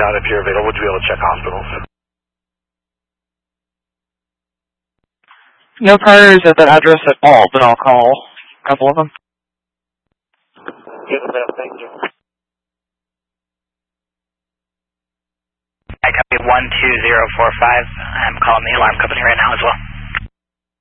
out if you're available. Would you be able to check hospitals? No priors at that address at all, but I'll call a couple of them. Yes, ma'am. Thank you. I copy 12045. I'm calling the alarm company right now as well.